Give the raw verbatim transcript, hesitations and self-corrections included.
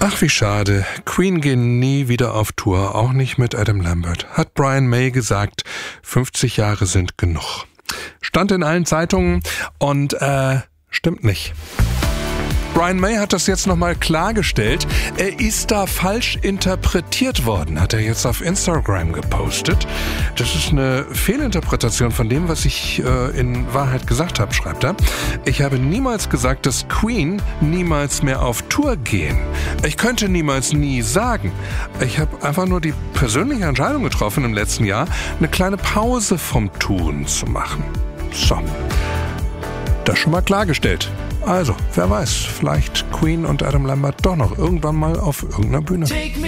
Ach, wie schade. Queen gehen nie wieder auf Tour, auch nicht mit Adam Lambert. Hat Brian May gesagt, fünfzig Jahre sind genug. Stand in allen Zeitungen und äh, stimmt nicht. Brian May hat das jetzt nochmal klargestellt. Er ist da falsch interpretiert worden, hat er jetzt auf Instagram gepostet. Das ist eine Fehlinterpretation von dem, was ich äh, in Wahrheit gesagt habe, schreibt er. Ich habe niemals gesagt, dass Queen niemals mehr auf Tour gehen. Ich könnte niemals nie sagen. Ich habe einfach nur die persönliche Entscheidung getroffen im letzten Jahr, eine kleine Pause vom Tun zu machen. So, das schon mal klargestellt. Also, wer weiß, vielleicht Queen und Adam Lambert doch noch irgendwann mal auf irgendeiner Bühne.